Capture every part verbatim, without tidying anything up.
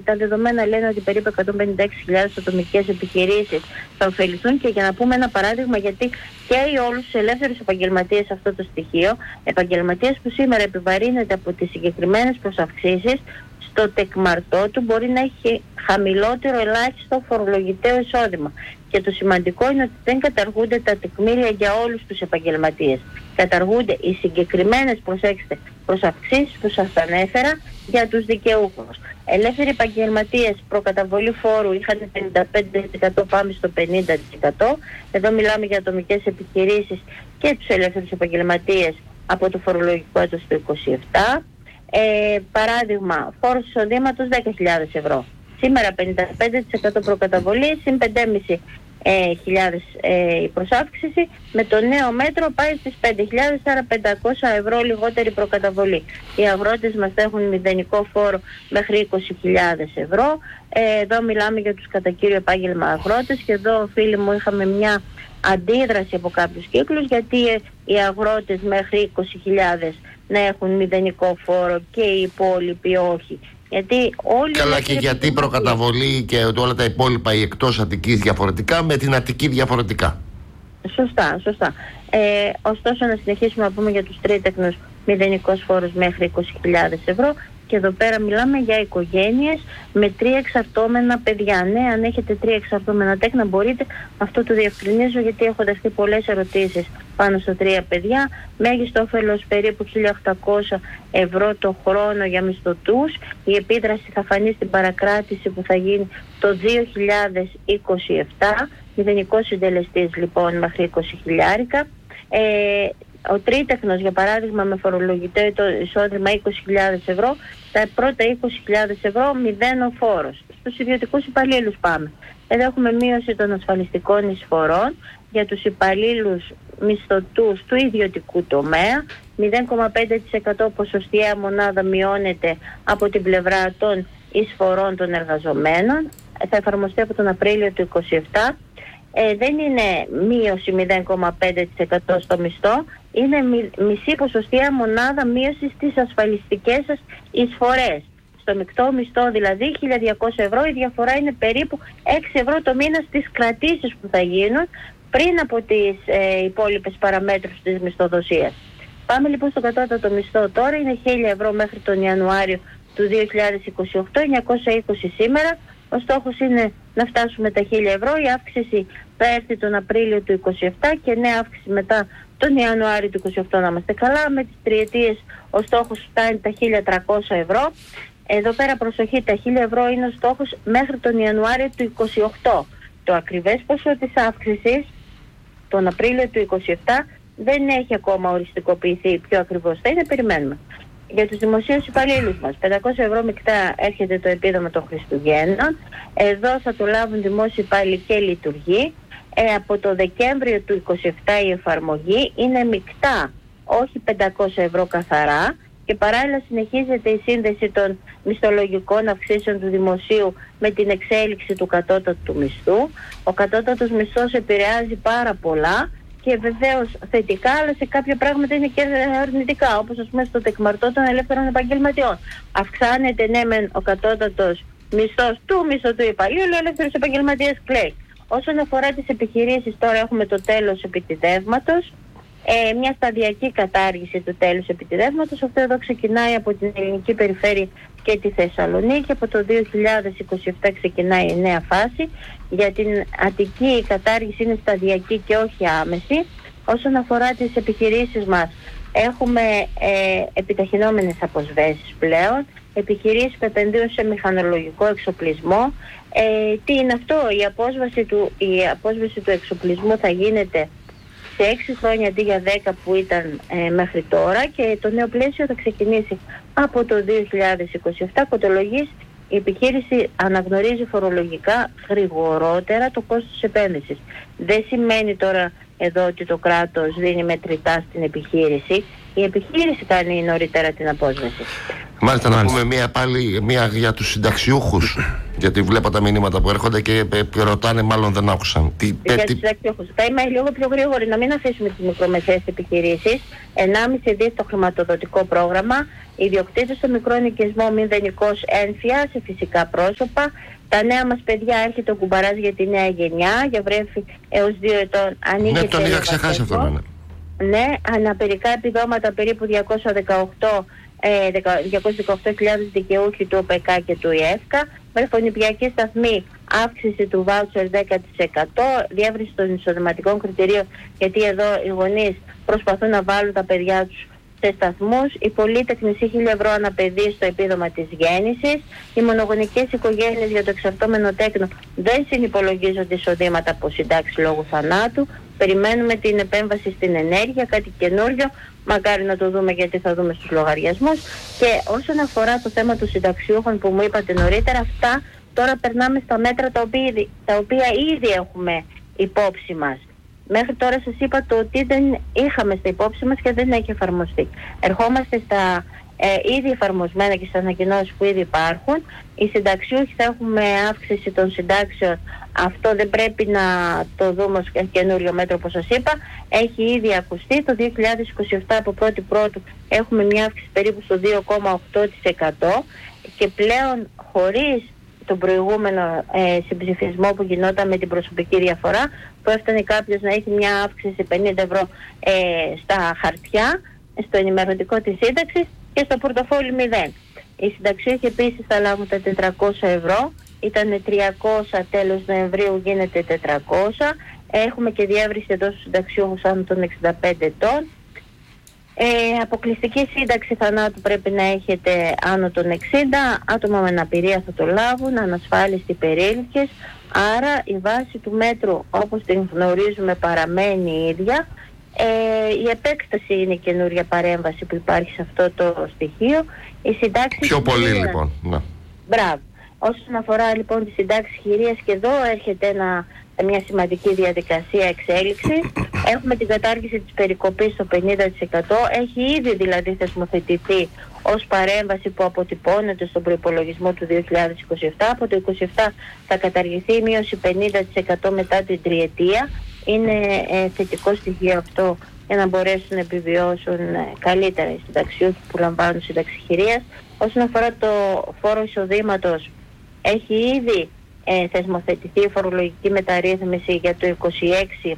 τα δεδομένα λένε ότι περίπου εκατόν πενήντα έξι χιλιάδες ατομικές επιχειρήσεις θα ωφεληθούν. Και για να πούμε ένα παράδειγμα, γιατί καίει όλους τους ελεύθερους επαγγελματίες αυτό το στοιχείο, επαγγελματίες που σήμερα επιβαρύνεται από τις συγκεκριμένες προσαυξήσεις, στο τεκμαρτό του μπορεί να έχει χαμηλότερο ελάχιστο φορολογητέο εισόδημα. Και το σημαντικό είναι ότι δεν καταργούνται τα τεκμήρια για όλους τους επαγγελματίες. Καταργούνται οι συγκεκριμένες, προσέξτε, προσαυξήσεις που σας ανέφερα για τους δικαιούχους. Ελεύθεροι επαγγελματίες προκαταβολή φόρου είχαν πενήντα πέντε τοις εκατό, πάμε στο πενήντα τοις εκατό. Εδώ μιλάμε για ατομικές επιχειρήσεις και τους ελεύθερους επαγγελματίες από το φορολογικό έτος του είκοσι επτά. Ε, παράδειγμα, φόρος εισοδήματος δέκα χιλιάδες ευρώ. Σήμερα πενήντα πέντε τοις εκατό προκαταβολή, συν πέντε χιλιάδες πεντακόσια ε, η προσάυξηση. Με το νέο μέτρο πάει στις πέντε χιλιάδες, άρα πεντακόσια ευρώ λιγότερη προκαταβολή. Οι αγρότες μας έχουν μηδενικό φόρο μέχρι είκοσι χιλιάδες ευρώ. Ε, εδώ μιλάμε για τους κατά κύριο επάγγελμα αγρότες και εδώ, φίλοι μου, είχαμε μια αντίδραση από κάποιους κύκλους, γιατί ε, οι αγρότες μέχρι είκοσι χιλιάδες να έχουν μηδενικό φόρο και οι υπόλοιποι όχι. Γιατί όλοι. Καλά, και γιατί προκαταβολή και όλα τα υπόλοιπα, οι εκτός Αττικής διαφορετικά, με την Αττική διαφορετικά. Σωστά, σωστά. Ε, ωστόσο, να συνεχίσουμε να πούμε για τους τρίτεκνους, μηδενικός φόρος μέχρι είκοσι χιλιάδες ευρώ. Και εδώ πέρα μιλάμε για οικογένειες με τρία εξαρτώμενα παιδιά. Ναι, αν έχετε τρία εξαρτώμενα τέκνα μπορείτε, αυτό το διευκρινίζω γιατί έχω δεχτεί πολλές ερωτήσεις πάνω στα τρία παιδιά. Μέγιστο όφελος περίπου χίλια οκτακόσια ευρώ το χρόνο για μισθωτούς. Η επίδραση θα φανεί στην παρακράτηση που θα γίνει το δύο χιλιάδες είκοσι επτά. Μηδενικός συντελεστής λοιπόν μέχρι είκοσι χιλιάρικα. Ε, Ο τρίτεκνος, για παράδειγμα, με φορολογητέο το εισόδημα είκοσι χιλιάδες ευρώ, τα πρώτα είκοσι χιλιάδες ευρώ μηδέν ο φόρος. Στους ιδιωτικούς υπαλλήλους πάμε. Εδώ έχουμε μείωση των ασφαλιστικών εισφορών για τους υπαλλήλους μισθωτούς του ιδιωτικού τομέα. μηδέν κόμμα πέντε τοις εκατό ποσοστιαία μονάδα μειώνεται από την πλευρά των εισφορών των εργαζομένων. Θα εφαρμοστεί από τον Απρίλιο του είκοσι επτά. Ε, δεν είναι μείωση μηδέν κόμμα πέντε τοις εκατό στο μισθό, είναι μι, μισή ποσοστιαία μονάδα μείωση στις ασφαλιστικές σας εισφορές. Στο μεικτό μισθό δηλαδή χίλια διακόσια ευρώ, η διαφορά είναι περίπου έξι ευρώ το μήνα στις κρατήσεις που θα γίνουν πριν από τις ε, υπόλοιπες παραμέτρους της μισθοδοσίας. Πάμε λοιπόν στο κατώτατο μισθό τώρα, είναι χίλια ευρώ μέχρι τον Ιανουάριο του δύο χιλιάδες είκοσι οκτώ, εννιακόσια είκοσι σήμερα. Ο στόχος είναι να φτάσουμε τα χίλια ευρώ. Η αύξηση θα έρθει τον Απρίλιο του είκοσι επτά και νέα αύξηση μετά τον Ιανουάριο του είκοσι οκτώ, να είμαστε καλά. Με τις τριετίες ο στόχος φτάνει τα χίλια τριακόσια ευρώ. Εδώ πέρα προσοχή, τα χίλια ευρώ είναι ο στόχος μέχρι τον Ιανουάριο του είκοσι οκτώ. Το ακριβές ποσό της αύξησης τον Απρίλιο του είκοσι επτά δεν έχει ακόμα οριστικοποιηθεί ποιο ακριβώς θα είναι, περιμένουμε. Για τους δημοσίους υπαλλήλους μας, πεντακόσια ευρώ μεικτά έρχεται το επίδομα των Χριστουγέννων. Εδώ θα το λάβουν δημόσιοι υπάλληλοι και λειτουργοί. Ε, από το Δεκέμβριο του είκοσι επτά η εφαρμογή είναι μεικτά, όχι πεντακόσια ευρώ καθαρά. Και παράλληλα συνεχίζεται η σύνδεση των μισθολογικών αυξήσεων του δημοσίου με την εξέλιξη του κατώτατου μισθού. Ο κατώτατος μισθός επηρεάζει πάρα πολλά. Και βεβαίως θετικά, αλλά σε κάποια πράγματα είναι και αρνητικά, όπως ας πούμε στο τεκμαρτό των ελεύθερων επαγγελματιών. Αυξάνεται ναι μεν ο κατώτατος μισθός του μισθωτού υπαλλήλου, ο ελεύθερος επαγγελματίας κλαίει. Όσον αφορά τις επιχειρήσεις, τώρα έχουμε το τέλος επιτιδεύματος, ε, μια σταδιακή κατάργηση του τέλους επιτιδεύματος. Αυτό εδώ ξεκινάει από την ελληνική περιφέρεια και τη Θεσσαλονίκη. Από το δύο χιλιάδες είκοσι επτά ξεκινάει η νέα φάση. Για την Αττική η κατάργηση είναι σταδιακή και όχι άμεση. Όσον αφορά τις επιχειρήσεις μας, έχουμε ε, επιταχυνόμενες αποσβέσεις πλέον. Επιχειρήσεις που επενδύουν σε μηχανολογικό εξοπλισμό. Ε, τι είναι αυτό? Η απόσβεση του, η απόσβεση του εξοπλισμού θα γίνεται σε έξι χρόνια αντί για δέκα που ήταν ε, μέχρι τώρα, και το νέο πλαίσιο θα ξεκινήσει από το δύο χιλιάδες είκοσι επτά. Κοντολογής, η επιχείρηση αναγνωρίζει φορολογικά γρηγορότερα το κόστος της επένδυσης. Δεν σημαίνει τώρα εδώ ότι το κράτος δίνει μετρητά στην επιχείρηση. η επιχείρηση κάνει νωρίτερα την απόσβεση. Μάλιστα, να πούμε μία πάλι μία για τους συνταξιούχους. Γιατί βλέπω τα μηνύματα που έρχονται και ρωτάνε, μάλλον δεν άκουσαν. Τι, για τι... τους συνταξιούχους. Θα είμαι λίγο πιο γρήγορη, να μην αφήσουμε τις μικρομεσαίες επιχειρήσεις. ενάμιση δις το χρηματοδοτικό πρόγραμμα. Ιδιοκτήτες στο μικρό νοικιασμό μηδενικός ένφια σε φυσικά πρόσωπα. Τα νέα μας παιδιά, έρχεται ο κουμπαράς για τη νέα γενιά, για βρέφη έως δύο ετών. Ναι, τον είχα ξεχάσει αυτό. Ναι, ναι, αναπηρικά επιδόματα περίπου διακόσια δεκαοκτώ χιλιάδες δικαιούχοι του ΟΠΕΚΑ και του ΙΕΦΚΑ. Βρεφονιπιακή σταθμή, αύξηση του βάουτσερ δέκα τοις εκατό, διεύρυνση των εισοδηματικών κριτηρίων, γιατί εδώ οι γονείς προσπαθούν να βάλουν τα παιδιά τους σε σταθμούς. Η πολύτεκνη χίλια ευρώ ανά παιδί στο επίδομα της γέννησης. Οι μονογονικές οικογένειες για το εξαρτώμενο τέκνο δεν συνυπολογίζονται εισοδήματα από συντάξεις λόγου θανάτου. Περιμένουμε την επέμβαση στην ενέργεια, κάτι καινούριο. Μακάρι να το δούμε, γιατί θα δούμε στους λογαριασμούς. Και όσον αφορά το θέμα των συνταξιούχων που μου είπατε νωρίτερα, αυτά τώρα περνάμε στα μέτρα τα οποία, τα οποία ήδη έχουμε υπόψη μας. Μέχρι τώρα σας είπα το ότι δεν είχαμε στα υπόψη μας και δεν έχει εφαρμοστεί. Ερχόμαστε στα ε, ήδη εφαρμοσμένα και στις ανακοινώσεις που ήδη υπάρχουν. Οι συνταξιούχοι θα έχουμε αύξηση των συντάξεων. Αυτό δεν πρέπει να το δούμε ως καινούριο μέτρο, όπως σας είπα. Έχει ήδη ακουστεί. Το δύο χιλιάδες είκοσι επτά από πρώτη πρώτου έχουμε μια αύξηση περίπου στο δύο κόμμα οκτώ τοις εκατό και πλέον χωρίς τον προηγούμενο ε, συμψηφισμό που γινόταν με την προσωπική διαφορά, που έφτανε κάποιος να έχει μια αύξηση πενήντα ευρώ ε, στα χαρτιά, στο ενημερωτικό της σύνταξης και στο πορτοφόλι μηδέν. Οι συνταξιούχοι επίσης θα λάβουν τα τετρακόσια ευρώ, ήταν τριακόσια τέλος Νοεμβρίου, γίνεται τετρακόσια. Έχουμε και διεύρυνση εδώ στους συνταξιούχους άνω των εξήντα πέντε ετών. Ε, αποκλειστική σύνταξη θανάτου πρέπει να έχετε άνω των εξήντα, άτομα με αναπηρία θα το λάβουν, ανασφάλιστοι περίεργες. Άρα η βάση του μέτρου όπως την γνωρίζουμε παραμένει η ίδια. Ε, η επέκταση είναι η καινούρια παρέμβαση που υπάρχει σε αυτό το στοιχείο. Οι συντάξεις πιο πολύ χειρίας, λοιπόν. Ναι. Μπράβο. Όσον αφορά λοιπόν τις συντάξεις χειρίας, και εδώ έρχεται ένα, μια σημαντική διαδικασία εξέλιξης. Έχουμε την κατάργηση της περικοπής στο πενήντα τοις εκατό. Έχει ήδη δηλαδή θεσμοθετηθεί ως παρέμβαση που αποτυπώνεται στον προϋπολογισμό του δύο χιλιάδες είκοσι επτά. Από το είκοσι επτά θα καταργηθεί η μείωση πενήντα τοις εκατό μετά την τριετία. Είναι ε, θετικό στοιχείο αυτό για να μπορέσουν να επιβιώσουν ε, καλύτερα οι συνταξιούχοι που λαμβάνουν σύνταξη χειρίας. Όσον αφορά το φόρο εισοδήματος, έχει ήδη ε, θεσμοθετηθεί η φορολογική μεταρρύθμιση για το είκοσι έξι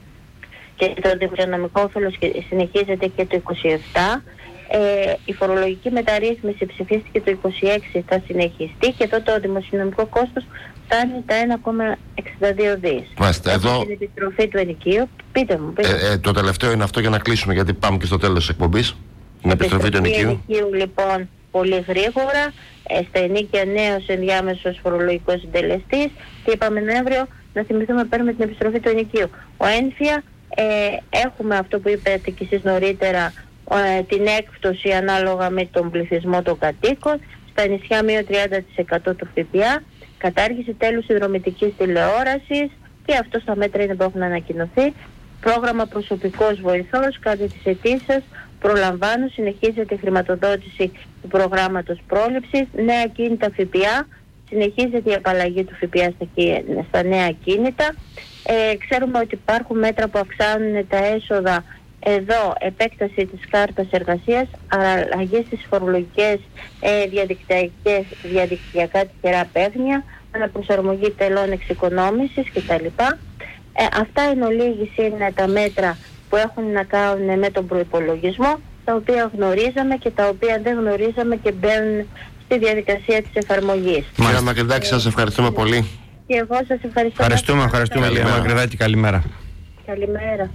και το δημοσιονομικό όφελος συνεχίζεται και το είκοσι επτά. Ε, η φορολογική μεταρρύθμιση ψηφίστηκε το είκοσι έξι, θα συνεχιστεί και εδώ το δημοσιονομικό κόστος φτάνει τα ένα κόμμα εξήντα δύο δις. Μάλιστα, εδώ... την επιστροφή του ενοικίου. Πείτε μου, πείτε. Ε, ε, το τελευταίο είναι αυτό για να κλείσουμε, γιατί πάμε και στο τέλος της εκπομπής. Την επιστροφή του ενοικίου. ενοικίου λοιπόν πολύ γρήγορα, ε, στα ενίκια νέος ενδιάμεσος φορολογικός συντελεστής, και είπαμε Νοέμβριο να θυμηθούμε παίρνουμε την επιστροφή του ενοικίου. Ο ένφια, ε, έχουμε αυτό που είπατε και εσείς νωρίτερα, ε, την έκπτωση ανάλογα με τον πληθυσμό των κατοίκων, στα νησιά μείον τριάντα τοις εκατό του ΦΠΑ, κατάργηση τέλους συνδρομητικής τηλεόρασης, και αυτό στα μέτρα είναι που έχουν ανακοινωθεί. Πρόγραμμα προσωπικός βοηθός, κάντε τις αιτήσεις σας, προλαμβάνω, συνεχίζεται η χρηματοδότηση του προγράμματος πρόληψης, νέα κίνητα ΦΠΑ, συνεχίζεται η απαλλαγή του ΦΠΑ στα, στα νέα κίνητα. Ε, ξέρουμε ότι υπάρχουν μέτρα που αυξάνουν τα έσοδα. Εδώ επέκταση της κάρτας εργασίας, αλλαγές στις φορολογικές ε, διαδικτυακές, διαδικτυακά τυχερά παίγνια, αναπροσαρμογή τελών εξοικονόμησης κτλ. Ε, αυτά εν ολίγης είναι τα μέτρα που έχουν να κάνουν με τον προϋπολογισμό, τα οποία γνωρίζαμε και τα οποία δεν γνωρίζαμε και μπαίνουν στη διαδικασία της εφαρμογής. Μάρα Μακρυδάκη, σας ευχαριστούμε πολύ. Και εγώ σας ευχαριστώ. Ευχαριστούμε, ευχαριστούμε Λία Μακρυδάκη, καλημέρα. Καλημέρα.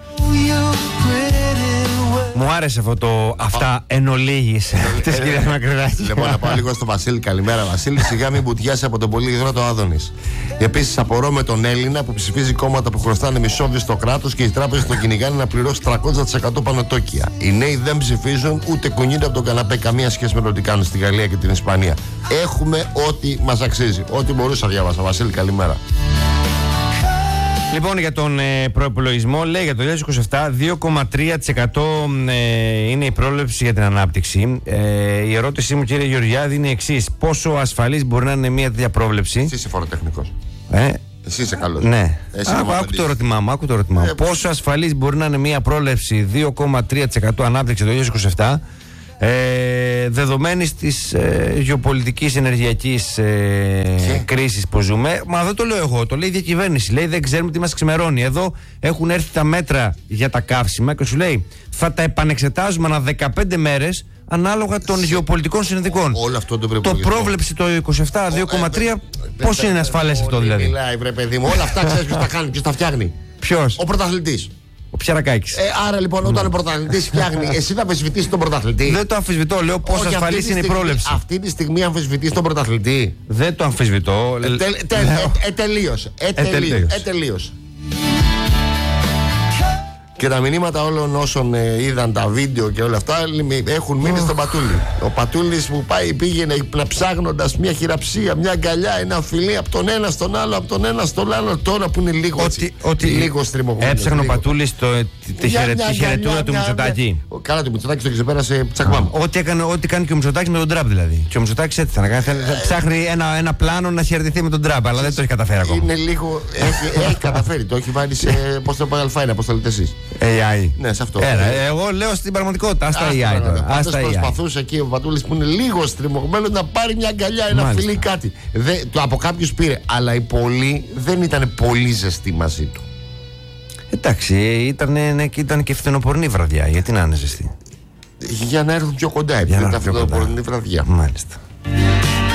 Μου άρεσε αυτό το αυτά εν ολίγης της κυρίας Μακρυδάκη. Λοιπόν, να πάω λίγο στο Βασίλη. Καλημέρα, Βασίλη. Σιγά μην μπουτιάσει από τον πολύ υγρό το Άδωνης. Επίσης, απορώ με τον Έλληνα που ψηφίζει κόμματα που χρωστάνε μισό στο κράτος και οι τράπεζες τον κυνηγάνε να πληρώσει τριακόσια τοις εκατό πανωτόκια. Οι νέοι δεν ψηφίζουν ούτε κουνιούνται από τον καναπέ, καμία σχέση με το τι κάνουν στη Γαλλία και την Ισπανία. Έχουμε ό,τι μας αξίζει. Ό,τι μπορούσα διάβασα. Βασίλη, καλημέρα. Λοιπόν, για τον ε, προϋπολογισμό, λέει για το δύο χιλιάδες είκοσι επτά δύο κόμμα τρία τοις εκατό ε, είναι η πρόβλεψη για την ανάπτυξη. Ε, η ερώτησή μου, κύριε Γεωργιάδη, είναι η εξής. Πόσο ασφαλής μπορεί να είναι μια τέτοια πρόβλεψη? Εσύ είσαι φοροτεχνικός. Ε, Εσύ είσαι καλός. Ναι. Εσύ Άκου, άκου το ερώτημά μου. Άκου το ερώτημά μου. Ε, Πόσο ασφαλής μπορεί να είναι μια πρόβλεψη δύο κόμμα τρία τοις εκατό ανάπτυξη το δύο χιλιάδες είκοσι επτά, ε, δεδομένης της ε, γεωπολιτικής ενεργειακής ε, κρίσης που ζούμε? Μα δεν το λέω εγώ, το λέει η διακυβέρνηση. Λέει δεν ξέρουμε τι μας ξημερώνει. Εδώ έχουν έρθει τα μέτρα για τα καύσιμα και σου λέει θα τα επανεξετάζουμε ανά δεκαπέντε μέρες ανάλογα των γεωπολιτικών συνθήκων. Όλο αυτό το, το πρόβλεψη το είκοσι επτά δύο κόμμα τρία, πώς είναι ασφαλές αυτό δηλαδή? Μιλάει, βρε παιδί μου, όλα αυτά ξέρεις ποιος τα κάνει, ποιος τα φτιάχνει? Ποιος? Ο πρωταθλητής. Ο Πιαρακάκης. Ε, άρα λοιπόν, όταν ναι. ο πρωταθλητής φτιάχνει, εσύ θα αμφισβητήσεις τον πρωταθλητή? Δεν το αμφισβητώ, λέω πόσο ασφαλής είναι η πρόβλεψη. Αυτή τη στιγμή αμφισβητείς τον πρωταθλητή? Δεν το αμφισβητώ. Ε, τε, τε, ε, ε, τελείως. Ε, τελείως. Ε, τελείως. Και τα μηνύματα όλων όσων ε, είδαν τα βίντεο και όλα αυτά έχουν μείνει oh. στον Πατούλη. Ο Πατούλης που πάει, πήγαινε ψάχνοντας μια χειραψία, μια αγκαλιά, ένα φιλί από τον ένα στον άλλο, από τον ένα στον άλλο. Τώρα που είναι λίγο, ότι, ότι λίγο στριμωγμένο. Έψαχνε ο Πατούλης το, τη χαιρετούρα του Μητσοτάκη. Καλά, του Μητσοτάκη το ξεπέρασε τσακμάμ. Ό,τι έκανε, ό,τι κάνει και ο Μητσοτάκης με τον Τραμπ δηλαδή. Και ο Μητσοτάκης έτσι θα κάνει. Ψάχνει ένα, ένα πλάνο να χαιρετηθεί με τον Τραμπ, αλλά δεν το έχει καταφέρει ακόμα. Είναι λίγο. Έχει, έχει καταφέρει, το έχει βάλει σε. Πώς το πάει, Αλφάινα, πώς το λέτε εσείς? έι άι. Ναι, σε αυτό. Έλα, εγώ λέω στην πραγματικότητα. Άστα έι άι τώρα. Άστα προσπαθούσε εκεί ο Πατούλης που είναι λίγο στριμωγμένο να πάρει μια αγκαλιά, ένα Μάλιστα. φιλί, κάτι. Δε, το από κάποιους πήρε, αλλά οι πολλοί δεν ήταν πολύ ζεστοί μαζί του. Εντάξει, ήταν, ναι, ήταν και φθινοπορεινή βραδιά. Γιατί να είναι ζεστή? Για να έρθουν πιο κοντά, επειδή ήταν φθινοπορεινή βραδιά. Μάλιστα.